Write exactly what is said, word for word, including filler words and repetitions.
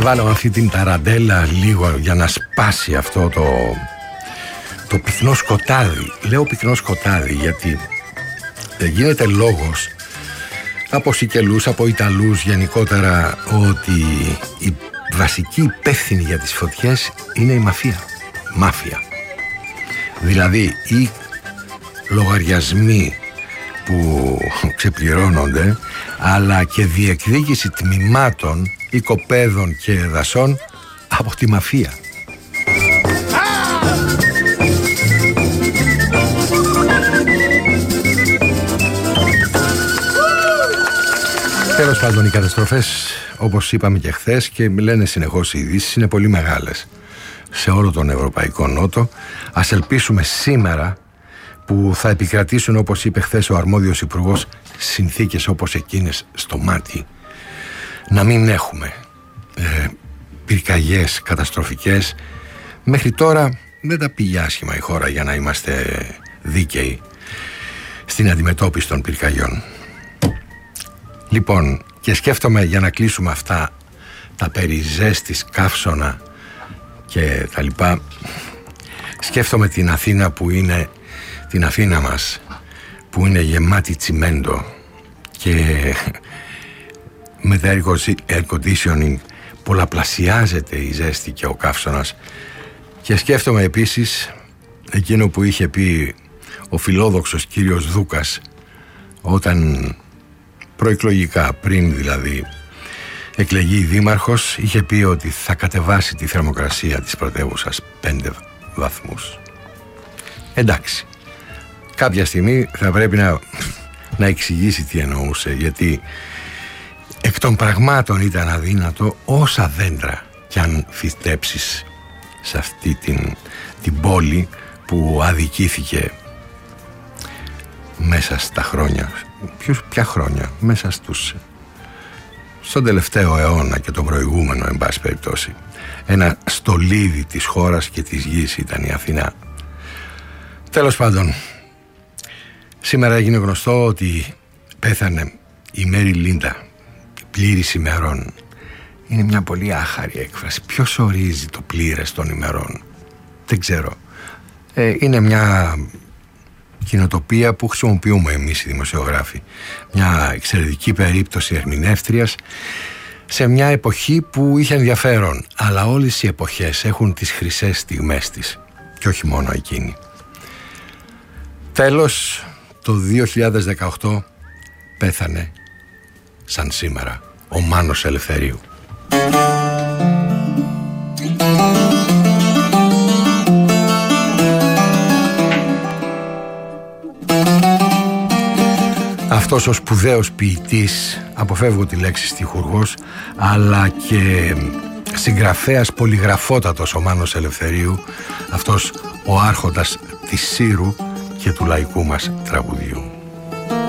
βάλαμε αυτή την ταραντέλα λίγο για να σπάσει αυτό το, το πυκνό σκοτάδι. Λέω πυκνό σκοτάδι γιατί γίνεται λόγος από Σικελούς, από Ιταλούς γενικότερα, ότι η βασική υπεύθυνη για τις φωτιές είναι η μαφία. Μάφια. Δηλαδή οι λογαριασμοί που ξεπληρώνονται, αλλά και διεκδίκηση τμήματων, οικοπαίδων και δασών από τη μαφία. Τέλος πάντων, οι καταστροφές, όπως είπαμε και χθες και λένε συνεχώς οι ειδήσεις, είναι πολύ μεγάλες σε όλο τον Ευρωπαϊκό Νότο. Ας ελπίσουμε σήμερα, που θα επικρατήσουν, όπως είπε χθες ο αρμόδιος υπουργός, συνθήκες όπως εκείνες στο μάτι, να μην έχουμε ε, πυρκαγιές καταστροφικές. Μέχρι τώρα δεν τα πήγε άσχημα η χώρα, για να είμαστε δίκαιοι στην αντιμετώπιση των πυρκαγιών. Λοιπόν, και σκέφτομαι, για να κλείσουμε αυτά τα περί ζέστης, καύσωνα και τα λοιπά, σκέφτομαι την Αθήνα που είναι, την Αθήνα μας, που είναι γεμάτη τσιμέντο και με τα air conditioning πολλαπλασιάζεται η ζέστη και ο καύσωνας. Και σκέφτομαι επίσης εκείνο που είχε πει ο φιλόδοξος κύριος Δούκας όταν προεκλογικά, πριν δηλαδή εκλεγεί δήμαρχος, είχε πει ότι θα κατεβάσει τη θερμοκρασία της πρωτεύουσας πέντε βαθμούς. Εντάξει, κάποια στιγμή θα πρέπει να, να εξηγήσει τι εννοούσε, γιατί εκ των πραγμάτων ήταν αδύνατο όσα δέντρα κι αν φυτέψεις σε αυτή την, την πόλη που αδικήθηκε μέσα στα χρόνια. Ποιος, ποια χρόνια? Μέσα στους, στον τελευταίο αιώνα και τον προηγούμενο, εν πάση περιπτώσει. Ένα στολίδι της χώρας και της γης ήταν η Αθηνά. Τέλος πάντων, σήμερα έγινε γνωστό ότι πέθανε η Μέρι Λίντα, πλήρης ημερών. Είναι μια πολύ άχαρη έκφραση. Ποιος ορίζει το πλήρες των ημερών? Δεν ξέρω. Ε, είναι μια κοινοτοπία που χρησιμοποιούμε εμείς οι δημοσιογράφοι. Μια εξαιρετική περίπτωση ερμηνεύτριας σε μια εποχή που είχε ενδιαφέρον. Αλλά όλες οι εποχές έχουν τις χρυσές στιγμές της και όχι μόνο εκείνη. Τέλος, το δύο χιλιάδες δεκαοκτώ πέθανε σαν σήμερα ο Μάνος Ελευθερίου. Αυτός ο σπουδαίος ποιητής, αποφεύγω τη λέξη στιχουργός, αλλά και συγγραφέας πολυγραφότατος ο Μάνος Ελευθερίου, αυτός ο άρχοντας της Σύρου και του λαϊκού μας τραγουδιού.